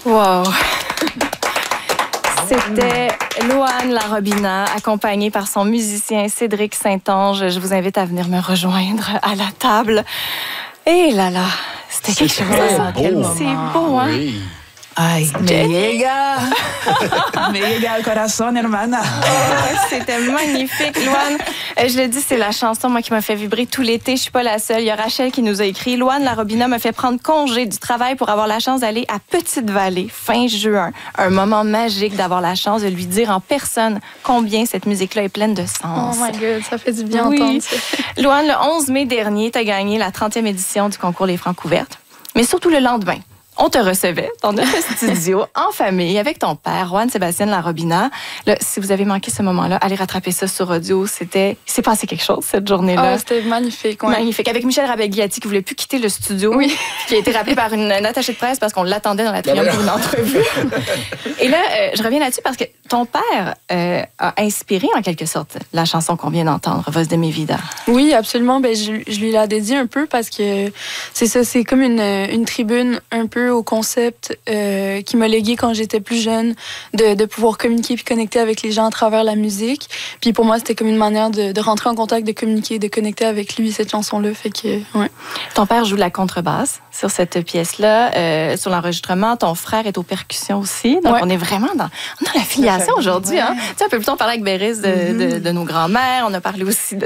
Wow! C'était Louane Larobina, accompagnée par son musicien Cédric Saint-Onge. Je vous invite à venir me rejoindre à la table. Et là, c'était quelque chose. C'est beau, hein? Oui. Ay, me llega al corazón, hermana. C'était magnifique, Louane. Je le dis, c'est la chanson, moi, qui m'a fait vibrer tout l'été. Je suis pas la seule. Il y a Rachel qui nous a écrit. Louane Larobina m'a fait prendre congé du travail pour avoir la chance d'aller à Petite-Vallée, fin juin. Un moment magique d'avoir la chance de lui dire en personne combien cette musique-là est pleine de sens. Oh my God, ça fait du bien entendre ça. Louane, le 11 mai dernier, tu as gagné la 30e édition du concours Les Francs couvertes. Mais surtout le lendemain, on te recevait dans notre studio, en famille, avec ton père, Juan-Sébastien Larobina. Là, si vous avez manqué ce moment-là, allez rattraper ça sur audio. Il s'est passé quelque chose cette journée-là. Oh, c'était magnifique. Ouais. Magnifique. Avec Michel Rabagliati qui voulait plus quitter le studio. Oui. Qui a été rappelé par une attachée de presse parce qu'on l'attendait dans l'atrium pour une entrevue. Et là, je reviens là-dessus parce que ton père a inspiré, en quelque sorte, la chanson qu'on vient d'entendre, Voz de mi vida. Oui, absolument. Ben, je lui l'ai dédié un peu parce que c'est ça, c'est comme une tribune un peu au concept qui m'a légué quand j'étais plus jeune de pouvoir communiquer puis connecter avec les gens à travers la musique. Puis pour moi, c'était comme une manière de rentrer en contact, de communiquer, de connecter avec lui, cette chanson-là. Fait que, ouais. Ton père joue de la contrebasse sur cette pièce-là. Sur l'enregistrement, ton frère est aux percussions aussi. Donc, on est vraiment on a la filiation aujourd'hui. Hein? Tu sais, un peu plus tôt, on parlait avec Béris de nos grands-mères. On a parlé aussi de